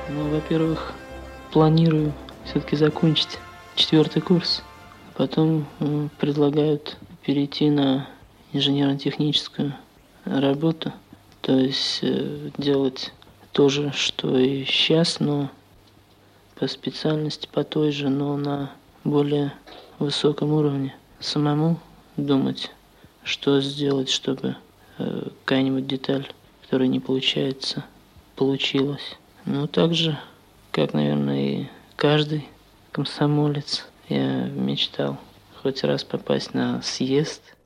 Ну, во-первых, планирую все-таки закончить 4 курс. Потом предлагают перейти на инженерно-техническую работу. То есть делать то же, что и сейчас, но по специальности по той же, но на более высоком уровне. Самому думать, что сделать, чтобы какая-нибудь деталь, которая не получается, получилась. Ну, так же, как, наверное, и каждый комсомолец, я мечтал хоть раз попасть на съезд